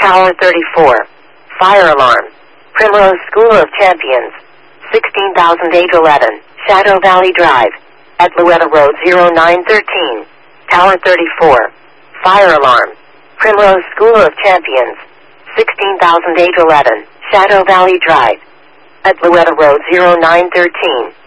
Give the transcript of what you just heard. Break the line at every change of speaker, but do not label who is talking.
Tower 34. Fire alarm. Primrose School of Champions. 16,811. Shadow Valley Drive. At Louetta Road 0913. Tower 34. Fire alarm. Primrose School of Champions. 16,811. Shadow Valley Drive. At Louetta Road 0913.